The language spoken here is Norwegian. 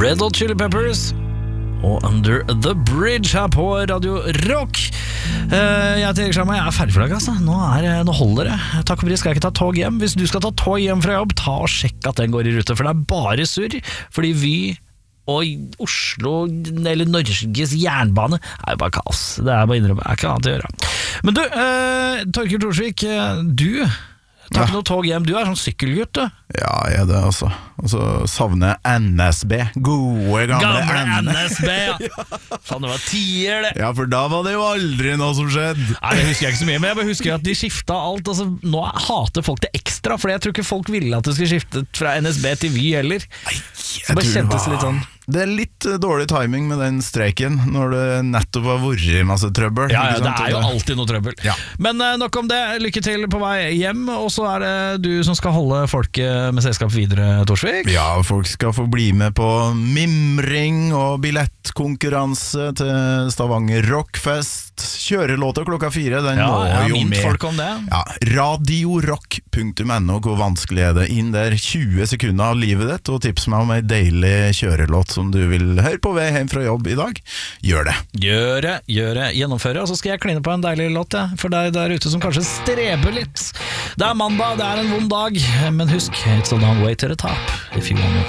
Red Hot Chili Peppers og Under the Bridge her på Radio Rock. Jeg heter Erik Sjarma, jeg ferdig for deg, altså. Nå holder det. Takk og pris, skal jeg ikke ta tog hjem. Hvis du skal ta tog hjem fra jobb, ta og sjekk at den går i rute, for det er bare surr. Fordi Vy og Oslo, eller Norges jernbane, er jo bare kaos. Det er bare innrømme, er ikke annet å gjøre. Men du, Torkild Thorsvik, du tar ikke noe tog hjem. Du er sånn sykkelgutt, du. Ja, jeg er det, altså. Og så savner jeg NSB. Gode, gamle NSB, ja. Faen, det var tier, det. Ja, for da var det jo aldri noe som skjedde. Nei, det husker jeg ikke så mye, men jeg bare husker at de skiftet alt. Altså, nå hater folk det ekstra, for jeg tror ikke folk ville at det skulle skifte fra NSB til Vy heller. Nei, så bare kjentes litt sånn. Det er litt dårlig timing med den streiken når det nettopp har vært masse trøbbel. Ja, det er jo alltid noe trøbbel. Ja. Men nok om det, lykke til på vei hjem. Og så er det du som skal holde folket med selskap videre, Thorsvik. Ja, folk skal få bli med på mimring og billettkonkurranse til Stavanger Rockfest. Kjørelåter klokka 4, den må jo mint med. Folk om det. Ja, radiorock.no, hvor vanskelig er det? Inn der 20 sekunder av livet ditt, og tips meg om en deilig kjørelåt som du vil høre på vei hjem fra jobb i dag. Gjør det. Gjør det, gjennomføre. Og så skal jeg kline på en deilig låt, for deg der ute som kanskje streber litt. Det er mandag, det er en vond dag, men husk, it's a long way to the top if you want to